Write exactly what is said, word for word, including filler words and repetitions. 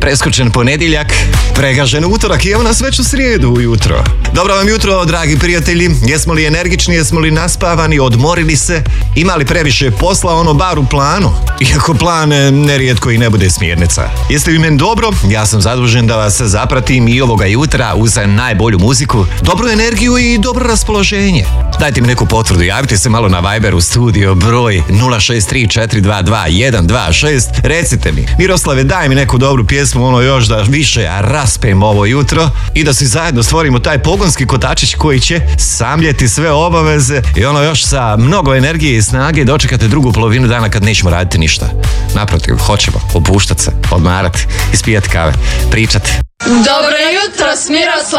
preskočen ponedjeljak, pregažen utorak i evo nas već u srijedu ujutro. Dobro vam jutro, dragi prijatelji. Jesmo li energični, jesmo li naspavani, odmorili se, imali previše posla, ono bar u planu? Iako plan nerijetko i ne bude smjernica. Jeste li meni dobro? Ja sam zadužen da vas zapratim i ovoga jutra uz najbolju muziku, dobru energiju i dobro raspoloženje. Dajte mi neku potvrdu, javite se malo na Viber u studio broj nula šest tri četiri dva dva jedan dva šest. Recite mi, Miroslave, daj mi neku dobru pjesmu, ono još da više raspem ovo jutro i da si zajedno stvorimo taj pogonski kotačić koji će samljeti sve obaveze i ono još sa mnogo energije i snage dočekate drugu polovinu dana kad nećemo raditi ništa. Naprotiv, hoćemo opuštati se, odmarati, ispijati kave, pričati. Dobro jutro s Miroslavom.